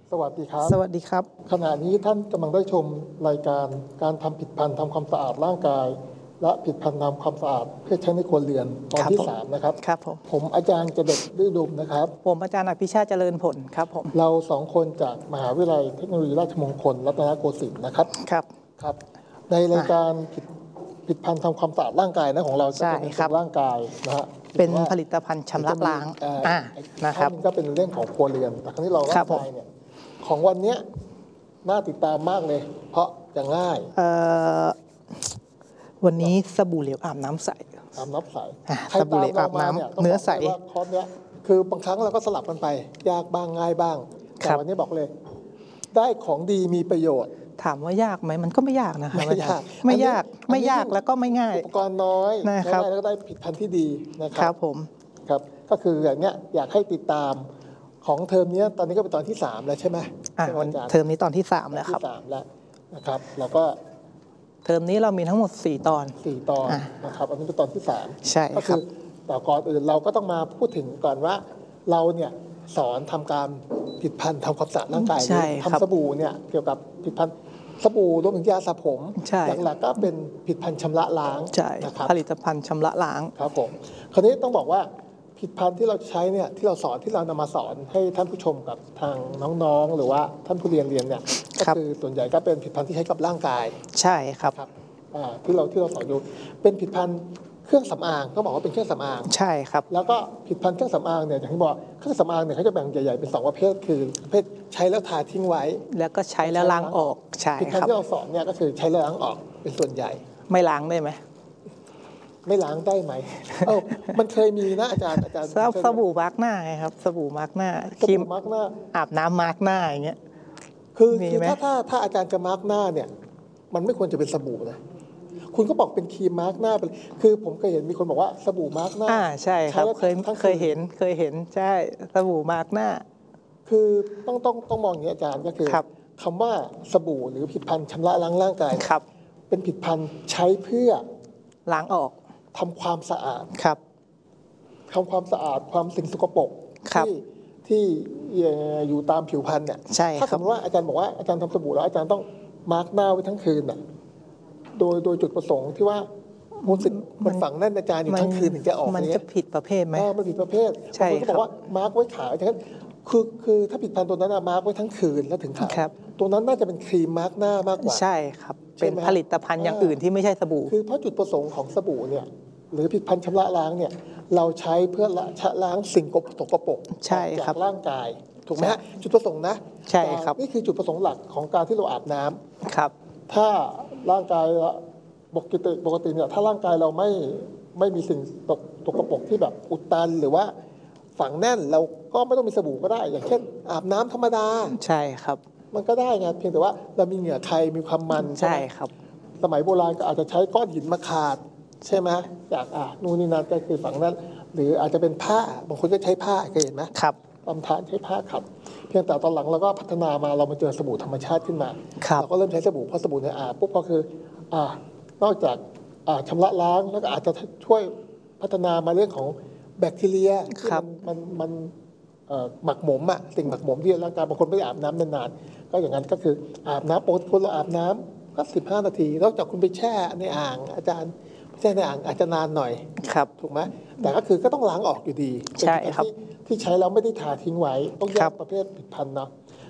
สวัสดีครับสวัสดีครับขณะนี้ท่านกำลังได้ชมรายการการทำผิดพันธุ์ทำความสะอาดร่างกายและผิดพันธุ์ทำความสะอาดเพื่อใช้ในครัวเรือนตอนที่3นะครับครับผมอาจารย์เจเด็ดฤดุมนะครับผมอาจารย์อภิชาติเจริญผลครับผมเรา2 คนจากมหาวิทยาลัยเทคโนโลยีราชมงคลรัตนโกสินทร์นะครับครับในรายการผิดพันธุ์ทำความสะอาดร่างกายนะของเราจะเป็นร่างกายนะฮะเป็นผลิตภัณฑ์ชำระล้างนะครับก็เป็นเรื่องของครัวเรือนแต่ครั้งนี้เราร่างกายเนี่ยของวันนี้น่าติดตามมากเลยเพราะจะง่ายวันนี้สบู่เหลวอาบน้ำใสสบู่เหลวอาบน้ำเนื้อใสคอร์สเนี้ยคือบางครั้งเราก็สลับกันไปยากบ้างง่ายบ้างแต่วันนี้บอกเลยได้ของดีมีประโยชน์ถามว่ายากไหมมันก็ไม่ยากนะครับไม่ยากแล้วก็ไม่ง่ายอุปกรณ์น้อยนะครับแล้วก็ได้ผิดพันธุ์ที่ดีนะครับผมครับก็คืออย่างเนี้ยอยากให้ติดตามของเทอมนี้ตอนนี้ก็เป็นตอนที่3แล้วใช่ไหมเทอมนี้ตอนที่3แล้วครับแล้วนะครับแล้วก็เทอมนี้เรามีทั้งหมด4 ตอนนะครับอันนี้เป็นตอนที่3 ใช่ก็คือแต่ก่อนอื่นเราก็ต้องมาพูดถึงก่อนว่าเราเนี่ยสอนทำการผิดพันธุ์ทำความสะอาดร่างกายทำสบู่เนี่ยเกี่ยวกับผิดพันธุ์สบู่รวมถึงยาสระผมหลักๆก็เป็นผิดพันธุ์ชำระล้างนะครับผลิตภัณฑ์ชำระล้างครับผมคราวนี้ต้องบอกว่าผิดพันธุ์ที่เราใช้เนี่ยที่เราสอนที่เรานำมาสอนให้ท่านผู้ชมกับทางน้องๆหรือว่าท่านผู้เรียนเนี่ยก็คือส่วนใหญ่ก็เป็นผิดพันธุ์ที่ใช้กับร่างกายใช่ครับที่เราสอนอยู่เป็นผิดพันธุ์เครื่องสำอางก็บอกว่าเป็นเครื่องสำอางใช่ครับแล้วก็ผิดพันธุ์เครื่องสำอางเนี่ยอย่างที่บอกเครื่องสำอางเนี่ยเขาจะแบ่งใหญ่ๆเป็น2 ประเภทคือประเภทใช้แล้วทาทิ้งไว้แล้วก็ใช้แล้วล้างออกใช่ครับผิดพันธุ์ที่เราสอนเนี่ยก็คือใช้แล้วล้างออกเป็นส่วนใหญ่ไม่ล้างได้ไหมไม่ล้างได้ไหมมันเคยมีนะอาจารย์สบู่มาร์กหน้าไงครับสบู่มาร์กหน้าครีมมาร์กหน้าอาบน้ำมาร์กหน้าอย่างเงี้ยคือถ้าอาจารย์จะมาร์กหน้าเนี่ยมันไม่ควรจะเป็นสบู่นะคุณก็บอกเป็นครีมมาร์กหน้าคือผมเคยเห็นมีคนบอกว่าสบู่มาร์กหน้าใช่ครับเคยเห็นใช่สบู่มาร์กหน้าคือต้องมองอย่างนี้อาจารย์ก็คือคำว่าสบู่หรือผลิตภัณฑ์ชำระล้างร่างกายเป็นผลิตภัณฑ์ใช้เพื่อล้างออกทำความสะอาดทำความสะอาดความสิ่งสกปรกที่อยู่ตามผิวพรรณเนี่ยถ้าสมมติว่าอาจารย์บอกว่าอาจารย์ทำสบู่แล้วอาจารย์ต้องมาร์กหน้าไว้ทั้งคืนน่ะโดยจุดประสงค์ที่ว่ามันฝังแน่นอาจารย์อยู่ทั้งคืนถึงจะออกมันจะผิดประเภทไหมมันผิดประเภทบางคนก็บอกว่ามาร์กไว้ขายฉะนั้นคือถ้าผิดพันธุ์ตัวนั้นมาร์กไว้ทั้งคืนแล้วถึงขายตัวนั้นน่าจะเป็นครีมมาร์กหน้ามากกว่าใช่ครับเป็นผลิตภัณฑ์อย่างอื่นที่ไม่ใช่สบู่คือเพราะจุดประสงค์ของสบู่เนี่ยหรือผลิตภัณฑ์ชำระล้างเนี่ยเราใช้เพื่อชะล้างสิ่งสกปรกจากร่างกายถูกไหมฮะจุดประสงค์นะใช่ครับนี่คือจุดประสงค์หลักของการที่เราอาบน้ำครับถ้าร่างกายปกติเนี่ยถ้าร่างกายเราไม่มีสิ่งสกปรกที่แบบอุดตันหรือว่าฝังแน่นเราก็ไม่ต้องมีสบู่ก็ได้อย่างเช่นอาบน้ำธรรมดาใช่ครับมันก็ได้ไงเพียงแต่ว่าเรามีเหงื่อใครมีความมันใช่ครับสมัยโบราณก็อาจจะใช้ก้อนหินมาขาดใช่ไหมจากนู่นนี่นั่นก็คือฝังนั้นหรืออาจจะเป็นผ้าบางคนก็ใช้ผ้าเคยเห็นไหมครับตำทานใช้ผ้าขัดเพียงแต่ตอนหลังเราก็พัฒนามาเรามาเจอสบู่ธรรมชาติขึ้นมาเราก็เริ่มใช้สบู่เพราะสบู่เนี่ยปุ๊บก็คือนอกจากชำระล้างแล้วก็อาจจะช่วยพัฒนามาเรื่องของแบคทีเรียที่มันหมักหมมสิ่งหมักหมมที่ร่างกายบางคนไม่ได้อาบน้ำนานๆก็อย่างนั้นก็คืออาบน้ำปกติคนเราอาบน้ำก็15 นาทีนอกจากคุณไปแช่ในอ่างอาจารย์แช่ในอ่างอาจจะนานหน่อยถูกไหมแต่ก็ต้องล้างออกอยู่ดีใช่ครับที่ใช้แล้วไม่ได้ทาทิ้งไว้ต้องแยกประเภทผลิตภัณฑ์เนาะ